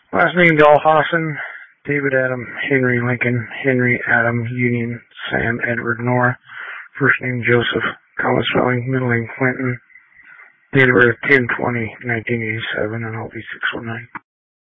Last name Dahlhausen, David Adam, Henry Lincoln, Henry Adam Union, Sam Edward Nora. First name Joseph, common spelling, middle name Quentin. Date of birth 10/20/1987, and I'll be 619.